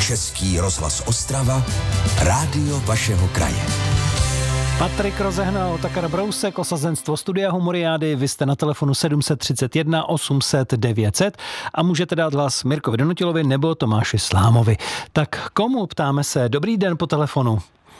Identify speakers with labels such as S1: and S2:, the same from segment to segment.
S1: Český rozhlas Ostrava, rádio vašeho kraje.
S2: Patrik rozehnal Otakar Brousek, osazenstvo Studia Humoriády. Vy jste na telefonu 731 800 900 a můžete dát hlas Mirkovi Donutilovi nebo Tomáši Slámovi. Tak komu, ptáme se? Dobrý den po telefonu.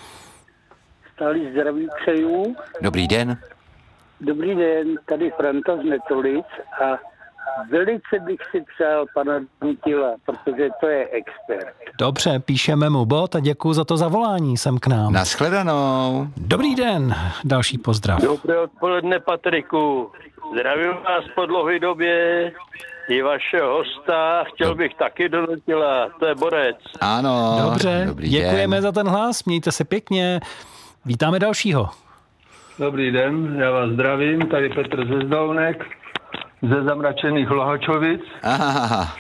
S3: Stále zdraví přeju.
S4: Dobrý den.
S3: Dobrý den, tady Franta z Netolic a velice bych si přál pana Donutila, protože to je expert.
S2: Dobře, píšeme mu bod a děkuji za to zavolání sem k nám.
S4: Nashledanou.
S2: Dobrý den, další pozdrav.
S5: Dobré odpoledne, Patriku. Zdravím vás po dlouhé době i vašeho hosta. Chtěl bych taky Donutila, to je borec.
S4: Ano.
S2: Dobře,
S4: dobrý
S2: děkujeme
S4: den.
S2: za ten hlas, mějte se pěkně. Vítáme dalšího.
S6: Dobrý den, já vás zdravím, tady Petr ze Zdolnek, ze zamračených Lohačovic.
S4: Aha.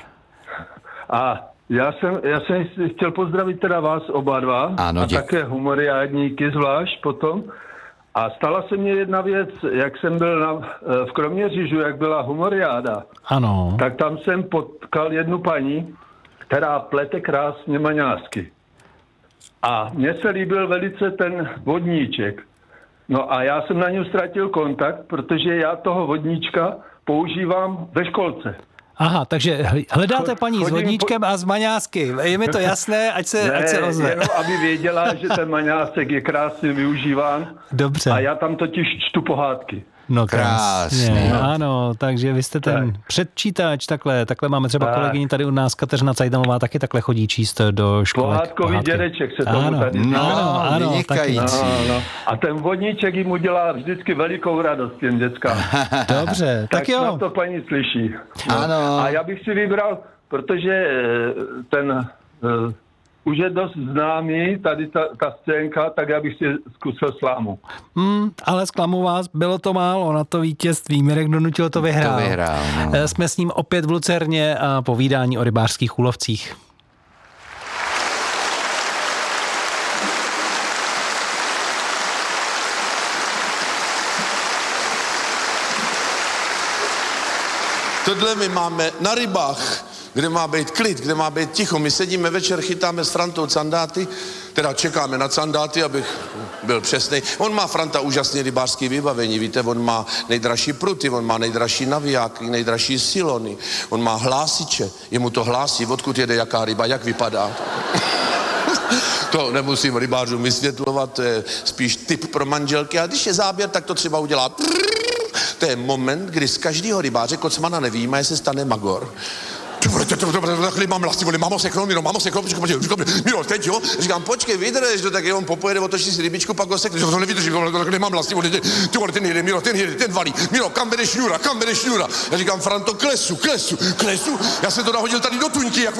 S6: A já jsem chtěl pozdravit teda vás oba dva,
S4: Ano,
S6: a také humoriádníky zvlášť potom. A stala se mně jedna věc, jak jsem byl v Kroměříži, jak byla humoriáda,
S2: Ano.
S6: tak tam jsem potkal jednu paní, která plete krásně maňásky. A mně se líbil velice ten vodníček. No a já jsem na něj ztratil kontakt, protože já toho vodníčka používám ve školce.
S2: Aha, takže hledáte paní s vodníčkem a s maňásky. Je mi to jasné, ať se ozve.
S6: Jenom aby věděla, že ten maňásek je krásně využíván.
S2: Dobře.
S6: A já tam totiž čtu pohádky.
S2: No
S4: Krásně.
S2: krásně. Ano, takže vy jste ten předčítač, takhle máme třeba kolegyni tady u nás, Kateřina Cajdamová, taky takhle chodí číst do školek.
S6: Pohádkový dědeček se tomu
S2: ano,
S6: tady
S2: ano, taky.
S6: No. A ten vodníček jim udělá vždycky velikou radost těm dětskám.
S2: Dobře, tak jo.
S6: Tak to paní slyší. No.
S4: Ano.
S6: A já bych si vybral, protože ten už je dost známý, tady ta scénka, tak já bych si zkusil Slámu.
S2: Ale zklamu vás, bylo to málo na to vítězství. Mirek Donutil to vyhrál.
S4: No.
S2: Jsme s ním opět v Lucerně a povídání o rybářských úlovcích.
S7: Tohle my máme na rybách, kde má být klid, kde má být ticho. My sedíme večer, chytáme s Frantou candáty, teda čekáme na candáty, abych byl přesnej. On má, Franta, úžasný rybářský vybavení, víte, on má nejdražší pruty, on má nejdražší navijáky, nejdražší silony, on má hlásiče, jemu to hlásí, odkud jede jaká ryba, jak vypadá. To nemusím rybářům vysvětlovat, to je spíš tip pro manželky, a když je záběr, tak to třeba udělá. To je moment, kdy z každého rybáře kocmana nevíma, se stane magor. Mám lasti, mámo seknout, Miro, teď jo, říkám, počkej, vydrž, tak on popojede, otočí si rybičku, pak ho sekne, to nevydrží, nemám lasti, ten jede, Miro, ten valí, Miro, kam bere šňůra, já říkám, Franto, klesu, já jsem to nahodil tady do tuňky, jak